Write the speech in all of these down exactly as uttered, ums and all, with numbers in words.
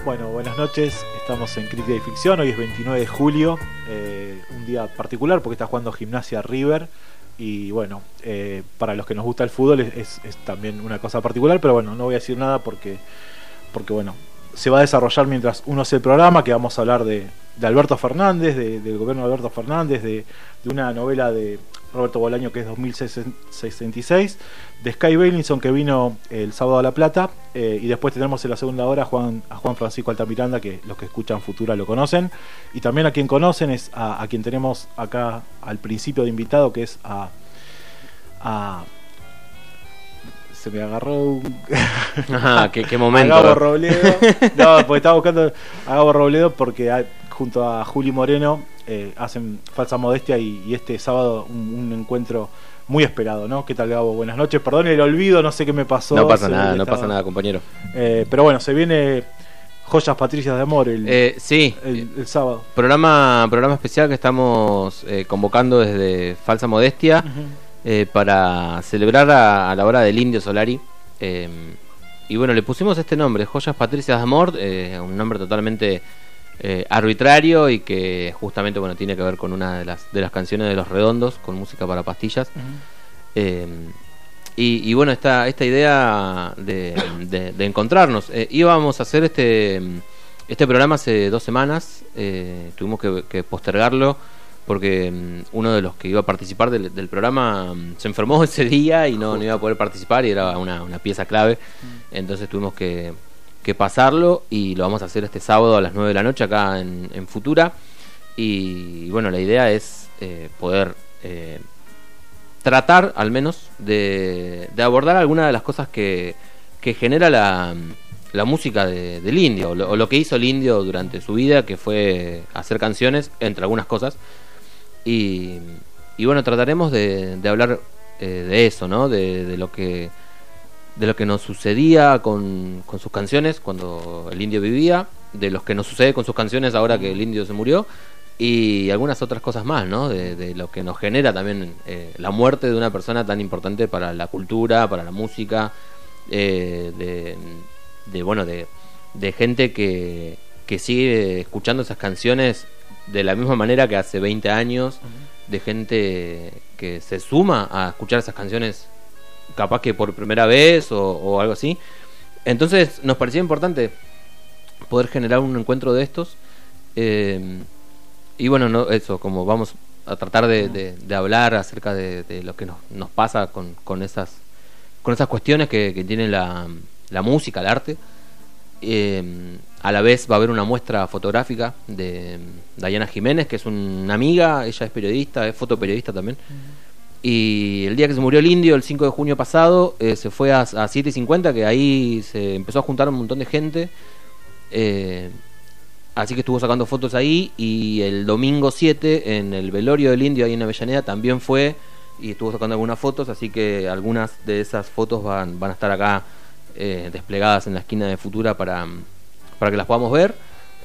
Bueno, buenas noches, estamos en Crítica y Ficción, hoy es veintinueve de julio, eh, un día particular porque está jugando Gimnasia River y bueno, eh, para los que nos gusta el fútbol es, es, es también una cosa particular, pero bueno, no voy a decir nada porque, porque bueno, se va a desarrollar mientras uno hace el programa, que vamos a hablar de, de Alberto Fernández, de, del gobierno de Alberto Fernández, de, de una novela de Roberto Bolaño que es dos mil sesenta y seis, de Sky Bailinson que vino el sábado a La Plata, eh, y después tenemos en la segunda hora a Juan, a Juan Francisco Altamiranda, que los que escuchan Futura lo conocen, y también a quien conocen es a, a quien tenemos acá al principio de invitado, que es a... a se me agarró un... Ajá, qué, qué momento. A Gabo Robledo. No, porque estaba buscando a Gabo Robledo porque hay, junto a Juli Moreno eh, hacen Falsa Modestia y, y este sábado un, un encuentro muy esperado, ¿no? ¿Qué tal, Gabo? Buenas noches. Perdón el olvido, no sé qué me pasó. No pasa se nada, no estaba... pasa nada, compañero. Eh, pero bueno, se viene Joyas Patricias de Amor el, eh, sí, el, el sábado. Programa, programa especial que estamos eh, convocando desde Falsa Modestia. Uh-huh. Eh, para celebrar a, a la hora del Indio Solari, eh, y bueno, le pusimos este nombre, Joyas Patricias de Amor, eh, un nombre totalmente eh, arbitrario y que justamente bueno tiene que ver con una de las de las canciones de Los Redondos, con música para pastillas. Uh-huh. eh, y, y bueno, esta esta idea de, de, de encontrarnos, eh, íbamos a hacer este este programa hace dos semanas, eh, tuvimos que, que postergarlo porque um, uno de los que iba a participar del, del programa um, se enfermó ese día y no, no iba a poder participar y era una, una pieza clave. Mm. Entonces tuvimos que, que pasarlo y lo vamos a hacer este sábado a las nueve de la noche acá en, en Futura. Y, y bueno, la idea es eh, poder eh, tratar al menos de, de abordar algunas de las cosas que, que genera la, la música de, del indio, o lo, o lo que hizo el indio durante su vida, que fue hacer canciones, entre algunas cosas. Y, y bueno, trataremos de, de hablar eh, de eso, ¿no? De, de lo que de lo que nos sucedía con, con sus canciones cuando el indio vivía, de lo que nos sucede con sus canciones ahora que el indio se murió, y algunas otras cosas más, ¿no? De, de lo que nos genera también eh, la muerte de una persona tan importante para la cultura, para la música, eh, de, de bueno, de, de gente que, que sigue escuchando esas canciones de la misma manera que hace veinte años, uh-huh. de gente que se suma a escuchar esas canciones capaz que por primera vez o, o algo así. Entonces nos parecía importante poder generar un encuentro de estos, eh, y bueno, no, eso, como vamos a tratar de, de, de hablar acerca de, de lo que nos, nos pasa con, con esas con esas cuestiones que, que tiene la, la música, el arte. Eh, a la vez va a haber una muestra fotográfica de Dayana Jiménez, que es una amiga, ella es periodista, es fotoperiodista también. Uh-huh. Y el día que se murió el indio, el cinco de junio pasado, eh, se fue a, a siete cincuenta, que ahí se empezó a juntar un montón de gente. Eh, así que estuvo sacando fotos ahí. Y el domingo siete, en el velorio del indio ahí en Avellaneda, también fue y estuvo sacando algunas fotos. Así que algunas de esas fotos van, van a estar acá eh, desplegadas en la esquina de Futura para... para que las podamos ver.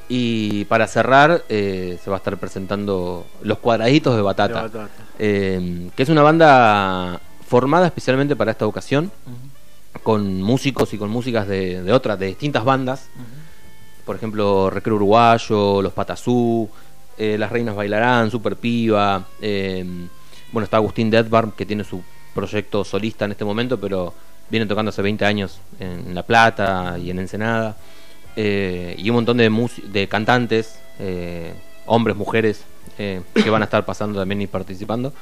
Y para cerrar eh, se va a estar presentando Los Cuadraditos de Batata, de Batata. Eh, que es una banda formada especialmente para esta ocasión, uh-huh. con músicos y con músicas de, de otras, de distintas bandas, uh-huh. por ejemplo Recreo Uruguayo, Los Patazú, eh, Las Reinas Bailarán, Super Piba, eh, bueno, está Agustín Detbar, que tiene su proyecto solista en este momento, pero viene tocando hace veinte años en La Plata y en Ensenada. Eh, y un montón de, mus- de cantantes, eh, hombres, mujeres, eh, que van a estar pasando también y participando.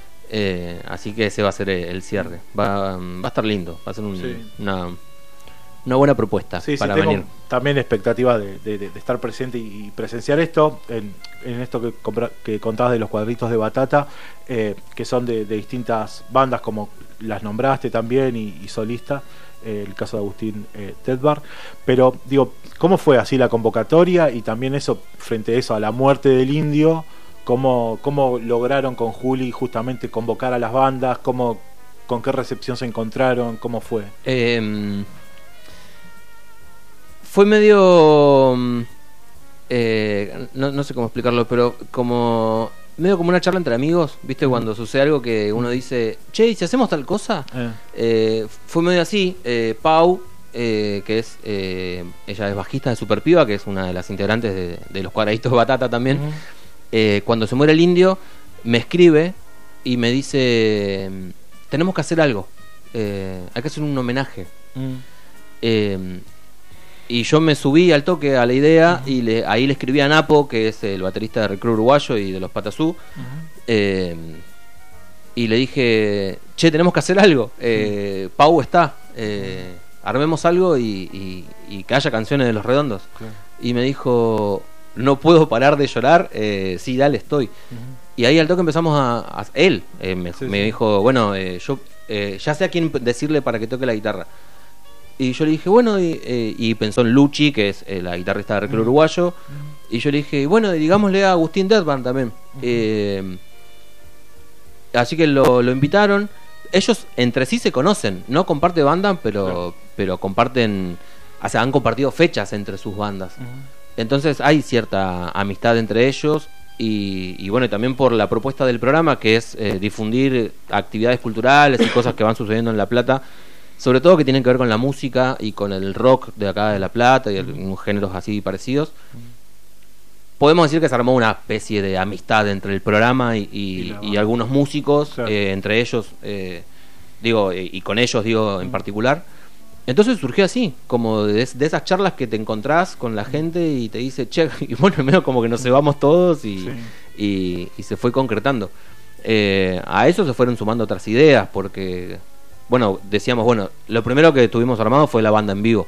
Eh, así que ese va a ser el cierre. Va, va a estar lindo, va a ser un, sí. una, una buena propuesta, sí, para sí, tengo venir. También expectativa de, de, de estar presente y presenciar esto, en, en esto que, que contabas de Los Cuadritos de Batata, eh, que son de, de distintas bandas, como las nombraste también, y, y solista. Eh, el caso de Agustín eh, Detbar, pero digo, ¿cómo fue así la convocatoria? Y también eso, frente a eso, a la muerte del indio, ¿cómo, cómo lograron con Juli justamente convocar a las bandas? ¿Cómo, con qué recepción se encontraron? ¿Cómo fue? Eh, fue medio... Eh, no, no sé cómo explicarlo, pero como... medio como una charla entre amigos, ¿viste? Cuando sucede algo que uno dice, che, ¿y si hacemos tal cosa? Eh. Eh, fue medio así. eh, Pau, eh, que es eh, ella es bajista de Super Piba, que es una de las integrantes de, de los Cuadraditos Batata también. Uh-huh. eh, cuando se muere el indio, me escribe y me dice: tenemos que hacer algo, eh, hay que hacer un homenaje. Uh-huh. eh, y yo me subí al toque a la idea. Uh-huh. Y le, ahí le escribí a Napo, que es el baterista de Recreo Uruguayo y de los Patasú. Uh-huh. eh, y le dije: che, tenemos que hacer algo, eh, uh-huh. Pau está, eh, armemos algo y, y, y que haya canciones de Los Redondos. Claro. Y me dijo: no puedo parar de llorar, eh, sí, dale, estoy. Uh-huh. Y ahí al toque empezamos a... a él eh, me, sí, me sí. dijo: bueno, eh, yo eh, ya sé a quién decirle para que toque la guitarra. Y yo le dije: bueno, y, eh, y pensó en Luchi, que es eh, la guitarrista de Recreo uh-huh. Uruguayo. Uh-huh. Y yo le dije: bueno, digámosle a Agustín Deadman también. Uh-huh. eh, así que lo, lo invitaron. Ellos entre sí se conocen, no comparten banda, pero, claro. pero comparten, o sea, han compartido fechas entre sus bandas. Uh-huh. Entonces hay cierta amistad entre ellos. Y, y bueno, y también por la propuesta del programa, que es eh, difundir actividades culturales y cosas que van sucediendo en La Plata, sobre todo que tienen que ver con la música y con el rock de acá de La Plata y algunos géneros así parecidos. Podemos decir que se armó una especie de amistad entre el programa y, y, y, y algunos músicos, claro. eh, entre ellos, eh, digo, y, y con ellos, digo, en particular. Entonces surgió así, como de, de esas charlas que te encontrás con la gente y te dice: che, y bueno, medio como que nos cebamos todos y, sí. y, y se fue concretando. Eh, a eso se fueron sumando otras ideas, porque, bueno, decíamos, bueno, lo primero que tuvimos armado fue la banda en vivo.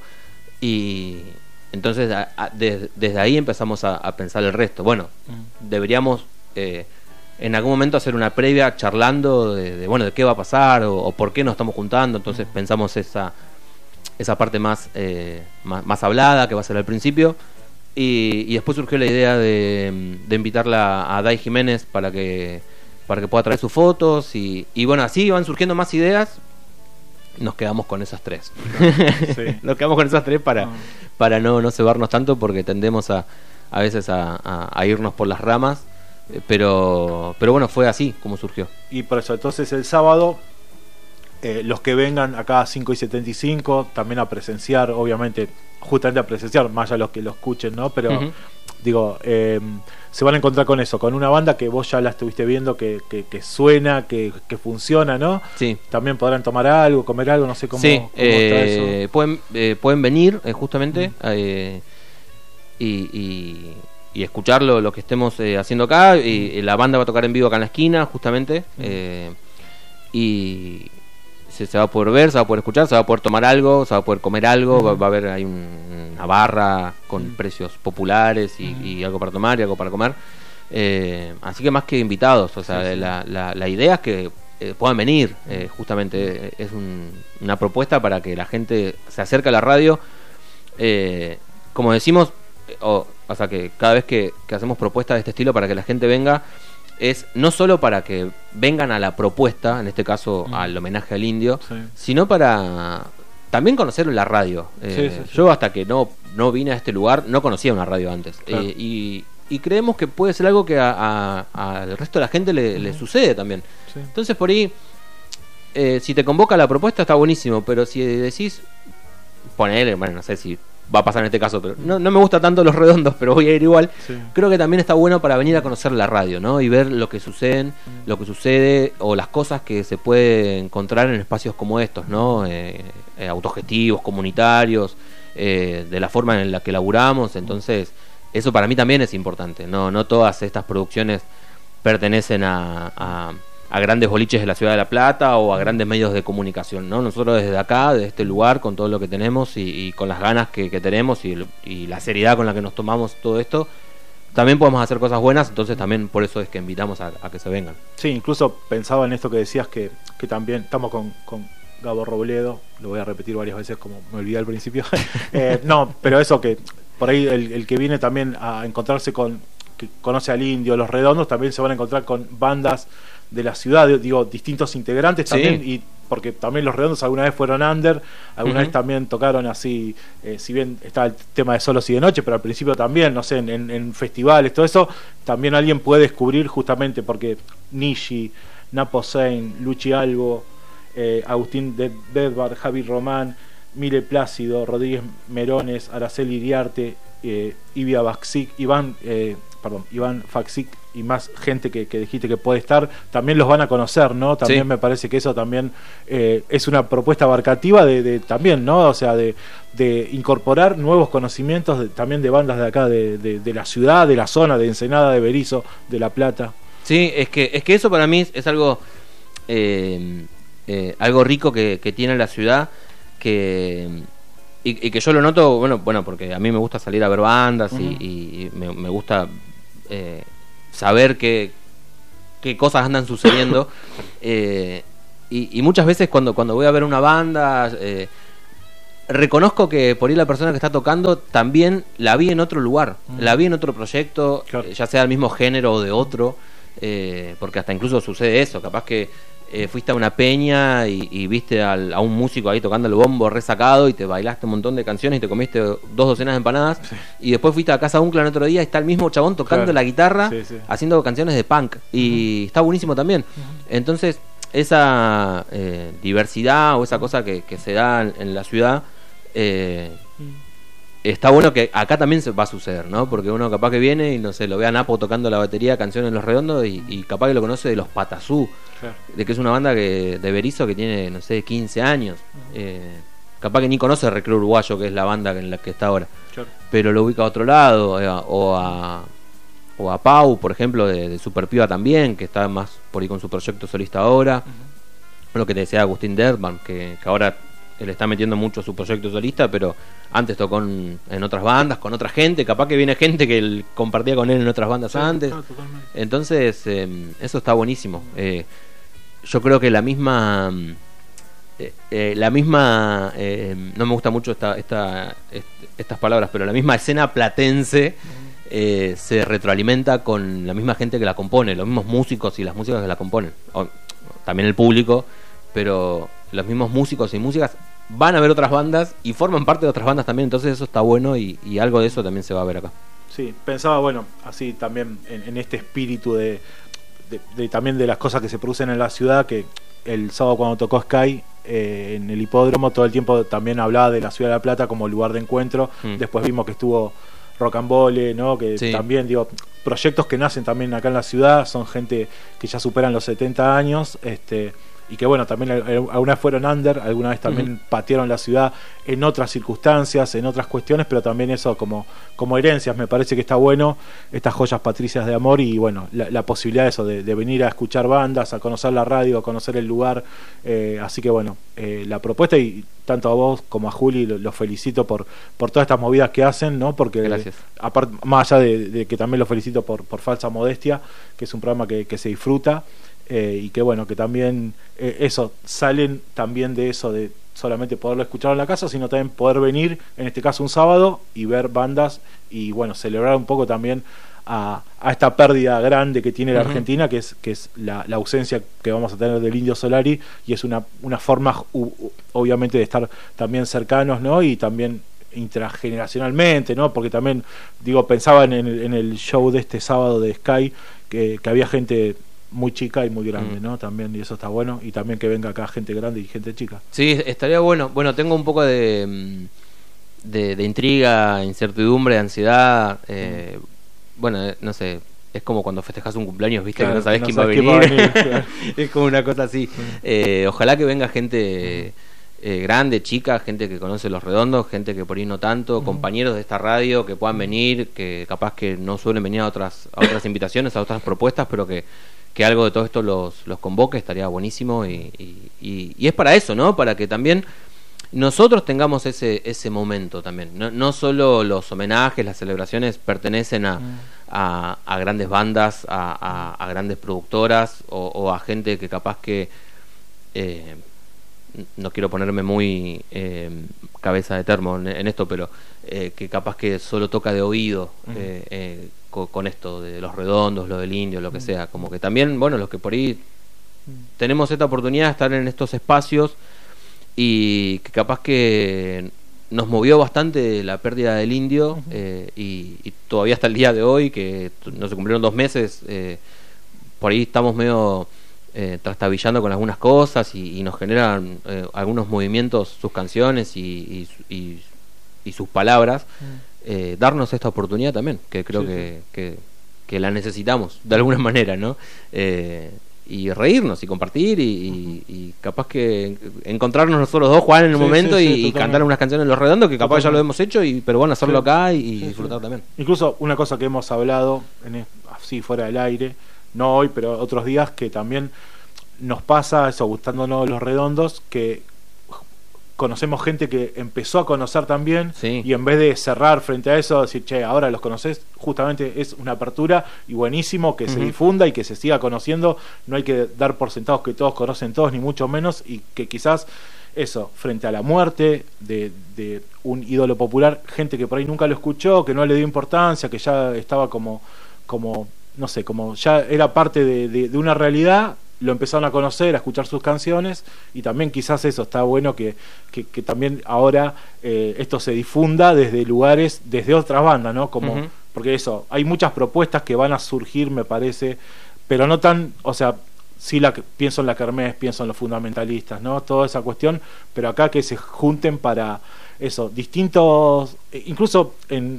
Y entonces a, a, de, desde ahí empezamos a, a pensar el resto. Bueno, uh-huh. deberíamos eh, en algún momento hacer una previa charlando de, de, bueno, de qué va a pasar o, o por qué nos estamos juntando. Entonces uh-huh. pensamos esa... esa parte más, eh, más más hablada, que va a ser al principio, y, y después surgió la idea de, de invitarla a Dai Jiménez para que para que pueda traer sus fotos, y, y bueno, así van surgiendo más ideas. Nos quedamos con esas tres. Sí. Nos quedamos con esas tres para, no. para no, no cebarnos tanto, porque tendemos a, a veces a, a, a irnos por las ramas, pero, pero bueno, fue así como surgió. Y por eso, entonces el sábado... Eh, los que vengan acá a cinco y setenta y cinco también a presenciar, obviamente, justamente a presenciar, más allá de los que lo escuchen, ¿no? Pero, uh-huh. digo, eh, se van a encontrar con eso, con una banda que vos ya la estuviste viendo, que, que, que suena, que, que funciona, ¿no? Sí. También podrán tomar algo, comer algo, no sé cómo, sí, cómo eh, está eso. Pueden, eh, pueden venir, eh, justamente, uh-huh. eh, y, y, y escuchar lo, lo que estemos eh, haciendo acá. Y, y la banda va a tocar en vivo acá en la esquina, justamente, uh-huh. eh, y... Se, se va a poder ver, se va a poder escuchar, se va a poder tomar algo, se va a poder comer algo, uh-huh. va, va a haber hay un, una barra con uh-huh. precios populares y, uh-huh. y algo para tomar y algo para comer. Eh, así que más que invitados, o sea, sí, sí. La, la, la idea es que eh, puedan venir, eh, justamente eh, es un, una propuesta para que la gente se acerque a la radio. Eh, como decimos, eh, o, o sea, que cada vez que, que hacemos propuestas de este estilo para que la gente venga, es no solo para que vengan a la propuesta, en este caso mm. al homenaje al indio, sí. sino para también conocer la radio. Eh, sí, sí, sí. Yo hasta que no, no vine a este lugar no conocía una radio antes. Claro. Eh, y, y creemos que puede ser algo que a, a, al resto de la gente le, mm. le sucede también. Sí. Entonces por ahí, eh, si te convoca la propuesta está buenísimo, pero si decís, ponele, bueno, no sé si... va a pasar en este caso, pero no, no me gusta tanto Los Redondos, pero voy a ir igual. Sí. Creo que también está bueno para venir a conocer la radio, ¿no? Y ver lo que suceden, mm. lo que sucede o las cosas que se puede encontrar en espacios como estos, ¿no? Eh, eh, autogestivos, comunitarios, eh, de la forma en la que laburamos. Entonces, eso para mí también es importante. No, no todas estas producciones pertenecen a, a a grandes boliches de la ciudad de La Plata o a grandes medios de comunicación, ¿no? Nosotros desde acá, desde este lugar, con todo lo que tenemos y, y con las ganas que, que tenemos y, el, y la seriedad con la que nos tomamos todo esto, también podemos hacer cosas buenas. Entonces también por eso es que invitamos a, a que se vengan. Sí, incluso pensaba en esto que decías, que, que también estamos con, con Gabo Robledo, lo voy a repetir varias veces como me olvidé al principio. eh, no, pero eso, que por ahí el, el que viene también a encontrarse con, que conoce al indio, Los Redondos, también se van a encontrar con bandas de la ciudad, digo, distintos integrantes también, sí. y porque también Los Redondos alguna vez fueron under, alguna uh-huh. vez también tocaron así, eh, si bien está el tema de Solos y de Noche, pero al principio también, no sé, en, en, en festivales, todo eso, también alguien puede descubrir, justamente porque Nishi, Napo Sein, Luchi Albo, eh, Agustín Bedbar, Javi Román, Mire Plácido, Rodríguez Merones, Araceli Iriarte, eh, Ivia Faxic, Iván, eh, perdón, Iván Faxic y más gente que, que dijiste que puede estar, también los van a conocer, ¿no? También sí. Me parece que eso también eh, es una propuesta abarcativa de, de también, ¿no? O sea, de, de incorporar nuevos conocimientos de, también de bandas de acá, de, de, de la ciudad, de la zona, de Ensenada, de Berisso, de La Plata. Sí, es que, es que eso para mí es algo, eh, eh, algo rico que, que tiene la ciudad, que... Y, y que yo lo noto, bueno, bueno, porque a mí me gusta salir a ver bandas, uh-huh. y, y me, me gusta eh, saber qué, qué cosas andan sucediendo. eh, y, y muchas veces cuando, cuando voy a ver una banda, eh, reconozco que por ahí la persona que está tocando también la vi en otro lugar, uh-huh. la vi en otro proyecto, claro. ya sea del mismo género o de otro, eh, porque hasta incluso sucede eso, capaz que Eh, fuiste a una peña y, y viste al, a un músico ahí tocando el bombo resacado y te bailaste un montón de canciones y te comiste dos docenas de empanadas, sí. y después fuiste a Casa Uncla en otro día y está el mismo chabón tocando claro. la guitarra, sí, sí. haciendo canciones de punk, y uh-huh. está buenísimo también. Uh-huh. Entonces esa eh, diversidad o esa cosa que, que se da en, en la ciudad, eh, uh-huh. está bueno que acá también se va a suceder, ¿no? Porque uno capaz que viene y no sé, lo ve a Napo tocando la batería, canciones en Los Redondos, y, y capaz que lo conoce de Los Patazú, claro. de que es una banda que de Berisso que tiene, no sé, quince años. Uh-huh. eh, capaz que ni conoce Recreo Uruguayo, que es la banda en la que está ahora. Claro. Pero lo ubica a otro lado, eh, o a o a Pau, por ejemplo, de, de Super Piba también, que está más por ahí con su proyecto solista ahora. Uh-huh. Lo que te decía Agustín Dertman, que, que ahora él está metiendo mucho su proyecto solista, pero antes tocó en, en otras bandas, con otra gente, capaz que viene gente que él compartía con él en otras bandas, sí, antes. Claro, entonces, eh, eso está buenísimo. Eh, yo creo que la misma... Eh, eh, la misma... Eh, no me gusta mucho esta, esta, est, estas palabras, pero la misma escena platense eh, se retroalimenta con la misma gente que la compone, los mismos músicos y las músicas que la componen. O, también el público, pero... los mismos músicos y músicas van a ver otras bandas y forman parte de otras bandas también, entonces eso está bueno, y, y algo de eso también se va a ver acá. Sí, pensaba, bueno, así también en, en este espíritu de, de, de también de las cosas que se producen en la ciudad, que el sábado cuando tocó Sky eh, en el hipódromo, todo el tiempo también hablaba de la ciudad de La Plata como lugar de encuentro. Mm. Después vimos que estuvo Rocambole, ¿no? Que sí. también, digo, proyectos que nacen también acá en la ciudad, son gente que ya superan los setenta años, este y que bueno, también algunas fueron under, alguna vez también uh-huh. patearon la ciudad en otras circunstancias, en otras cuestiones, pero también eso como, como herencias, me parece que está bueno, estas joyas patricias de amor, y bueno, la, la posibilidad de eso, de, de venir a escuchar bandas, a conocer la radio, a conocer el lugar, eh, así que bueno, eh, la propuesta, y tanto a vos como a Juli los lo felicito por, por todas estas movidas que hacen, ¿no? Porque gracias. Aparte, más allá de, de que también los felicito por, por Falsa Modestia, que es un programa que, que se disfruta. Eh, y que bueno, que también eh, eso, salen también de eso de solamente poderlo escuchar en la casa, sino también poder venir, en este caso un sábado, y ver bandas, y bueno, celebrar un poco también a, a esta pérdida grande que tiene la uh-huh. Argentina, que es que es la, la ausencia que vamos a tener del Indio Solari, y es una, una forma u, u, obviamente de estar también cercanos, ¿no? Y también intrageneracionalmente, ¿no? Porque también, digo, pensaba en, en, en el show de este sábado de Sky, que, que había gente muy chica y muy grande, mm. ¿no? También, y eso está bueno, y también que venga acá gente grande y gente chica. Sí, estaría bueno. Bueno, tengo un poco de de, de intriga, incertidumbre, ansiedad, eh, mm. bueno, no sé, es como cuando festejas un cumpleaños, viste, claro, que no sabes, no quién, sabes va quién va a venir, claro. Es como una cosa así. Mm. eh, ojalá que venga gente eh, grande, chica, gente que conoce Los Redondos, gente que por ahí no tanto, mm. compañeros de esta radio que puedan venir, que capaz que no suelen venir a otras a otras invitaciones, a otras propuestas, pero que que algo de todo esto los, los convoque, estaría buenísimo, y, y, y, y es para eso, ¿no? Para que también nosotros tengamos ese ese momento también. No, no solo los homenajes, las celebraciones pertenecen a, mm. a, a grandes bandas, a, a, a grandes productoras, o, o a gente que capaz que eh, no quiero ponerme muy eh, cabeza de termo en, en esto, pero eh, que capaz que solo toca de oído, mm. eh, eh, con, con esto de Los Redondos, lo del Indio, lo que mm. sea, como que también, bueno, los que por ahí mm. tenemos esta oportunidad de estar en estos espacios, y que capaz que nos movió bastante la pérdida del Indio, uh-huh. eh, y, y todavía hasta el día de hoy, que no se cumplieron dos meses, eh, por ahí estamos medio eh, trastabillando con algunas cosas y, y nos generan eh, algunos movimientos sus canciones y, y, y, y sus palabras, mm. eh, darnos esta oportunidad también, que creo sí, que, sí. Que, que la necesitamos de alguna manera, ¿no? Eh, y reírnos y compartir y, y, y capaz que encontrarnos nosotros dos, Juan, en un sí, momento sí, sí, y, y cantar unas canciones en Los Redondos que capaz totalmente. Ya lo hemos hecho, y pero bueno, hacerlo sí. acá y, y sí, disfrutar sí. también. Incluso una cosa que hemos hablado en, así fuera del aire, no hoy pero otros días, que también nos pasa eso, gustándonos Los Redondos, que conocemos gente que empezó a conocer también sí. y en vez de cerrar frente a eso, decir, che, ahora los conocés, justamente es una apertura y buenísimo que uh-huh. se difunda y que se siga conociendo. No hay que dar por sentados que todos conocen todos, ni mucho menos, y que quizás eso, frente a la muerte de, de un ídolo popular, gente que por ahí nunca lo escuchó, que no le dio importancia, que ya estaba como, como no sé, como ya era parte de, de, de una realidad, lo empezaron a conocer, a escuchar sus canciones, y también quizás eso está bueno que, que, que también ahora eh, esto se difunda desde lugares, desde otras bandas, ¿no? Como, uh-huh. porque eso, hay muchas propuestas que van a surgir, me parece, pero no tan, o sea, sí la, pienso en la Kermés, pienso en los fundamentalistas, ¿no? Toda esa cuestión, pero acá que se junten para eso, distintos, incluso en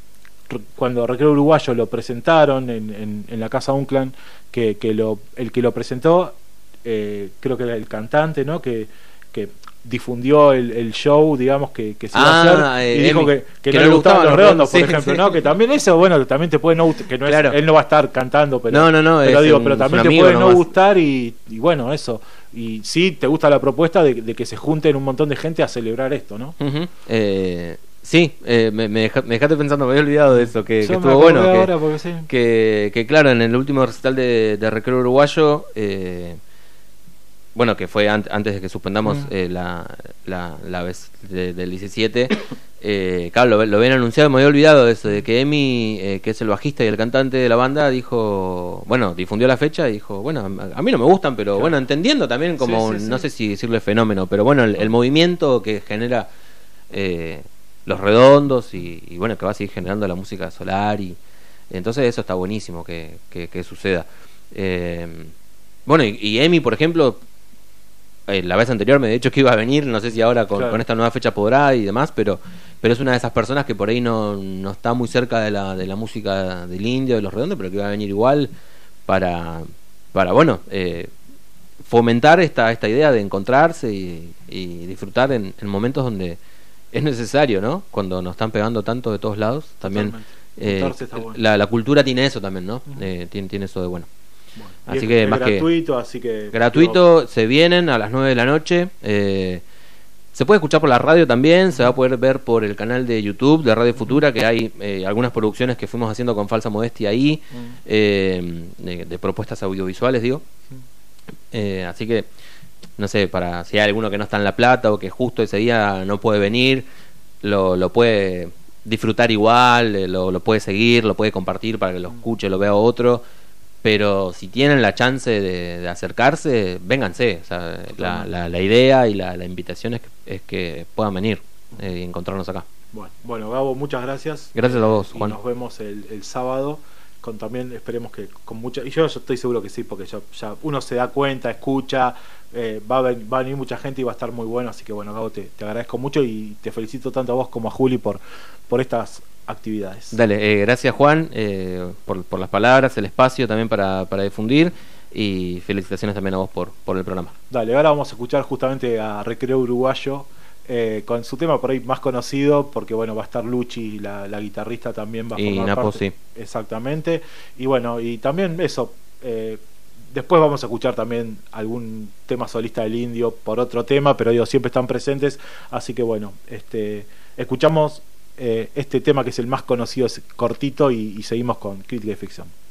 cuando Recreo Uruguayo lo presentaron en, en, en la Casa Unclan, que, que lo, el que lo presentó, eh, creo que era el cantante, ¿no? Que, que difundió el, el show, digamos, que, que se iba ah, a hacer, eh, y dijo Emi, que, que, que no le gustaban Los Redondos, por sí, ejemplo, sí. ¿no? Que también eso, bueno, que también te puede no gustar, que no es, claro. él no va a estar cantando, pero, no, no, no, pero digo, un, pero también te puede no gustar y, y bueno, eso. Y sí, te gusta la propuesta de, de que se junten un montón de gente a celebrar esto, ¿no? Uh-huh. Eh... Sí, eh, me, me, deja, me dejaste pensando, me había olvidado de eso, que, que estuvo bueno. Que, sí. que, que claro, en el último recital de, de Recreo Uruguayo, eh, bueno, que fue an- antes de que suspendamos mm. eh, la, la, la vez de, del diecisiete, eh, claro, lo, lo habían anunciado, me había olvidado de eso, de que Emi, eh, que es el bajista y el cantante de la banda, dijo, bueno, difundió la fecha y dijo, bueno, a, a mí no me gustan, pero claro. bueno, entendiendo también como, sí, sí, no sí. sé si decirle fenómeno, pero bueno, el, el movimiento que genera... Eh, Los Redondos y, y bueno, que va a seguir generando la música solar, y entonces eso está buenísimo que, que, que suceda. Eh, bueno, y, y Emi, por ejemplo, eh, la vez anterior me había dicho que iba a venir, no sé si ahora con, claro. con esta nueva fecha podrá y demás, pero pero es una de esas personas que por ahí no, no está muy cerca de la, de la música del indio, de Los Redondos, pero que va a venir igual para, para bueno, eh, fomentar esta, esta idea de encontrarse y, y disfrutar en, en momentos donde es necesario, ¿no? Cuando nos están pegando tanto de todos lados, también eh, bueno. la, la cultura tiene eso también, ¿no? Uh-huh. Eh, tiene, tiene eso de bueno. bueno así es, que es más gratuito, que así que gratuito, pero... se vienen a las nueve de la noche. Eh, se puede escuchar por la radio también, uh-huh. se va a poder ver por el canal de YouTube de Radio Futura, que hay eh, algunas producciones que fuimos haciendo con falsa modestia ahí, uh-huh. eh, de, de propuestas audiovisuales, digo. Uh-huh. Eh, así que no sé, para si hay alguno que no está en La Plata o que justo ese día no puede venir, lo, lo puede disfrutar igual, lo, lo puede seguir, lo puede compartir para que lo escuche, lo vea otro, pero si tienen la chance de, de acercarse, vénganse. O sea, la, la, la idea y la, la invitación es que, es que puedan venir eh, y encontrarnos acá. Bueno, bueno, Gabo, muchas gracias. Gracias a vos, Juan. Y nos vemos el, el sábado. Con también esperemos que con mucha, y yo, yo estoy seguro que sí, porque ya, ya uno se da cuenta, escucha, eh, va, a ven, va a venir mucha gente y va a estar muy bueno, así que bueno, Gabo, te, te agradezco mucho y te felicito tanto a vos como a Juli por, por estas actividades. Dale, eh, gracias Juan eh, por, por las palabras, el espacio también para, para difundir, y felicitaciones también a vos por, por el programa. Dale, ahora vamos a escuchar justamente a Recreo Uruguayo, Eh, con su tema por ahí más conocido, porque bueno, va a estar Luchi, la, la guitarrista, también va a formar y Napo, parte. Sí. Exactamente. Y bueno, y también eso, eh, después vamos a escuchar también algún tema solista del indio por otro tema, pero digo, siempre están presentes, así que bueno, este escuchamos eh, este tema que es el más conocido, es cortito, y, y seguimos con Crítica y Ficción.